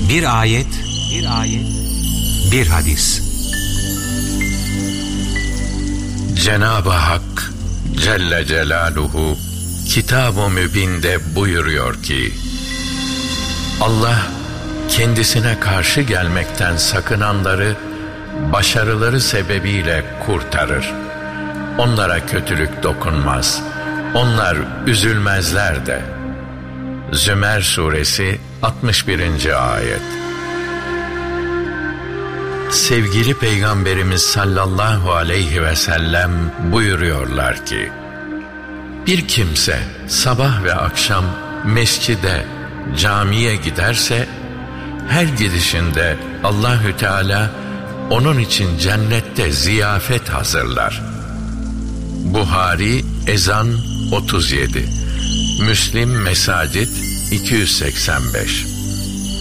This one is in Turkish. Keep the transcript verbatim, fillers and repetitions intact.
Bir ayet, bir ayet, bir hadis. Cenab-ı Hak Celle Celaluhu Kitab-ı Mübin'de buyuruyor ki, Allah kendisine karşı gelmekten sakınanları başarıları sebebiyle kurtarır. Onlara kötülük dokunmaz. Onlar üzülmezler de. Zümer Suresi altmış birinci ayet. Sevgili Peygamberimiz sallallahu aleyhi ve sellem buyuruyorlar ki, bir kimse sabah ve akşam mescide, camiye giderse, her gidişinde Allahü Teala onun için cennette ziyafet hazırlar. Buhari Ezan otuz yedi, Müslim Mesacit iki yüz seksen beş.